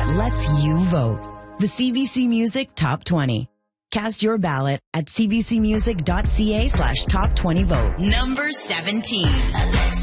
lets you vote. The CBC Music Top 20. Cast your ballot at cbcmusic.ca/top20vote. Number 17.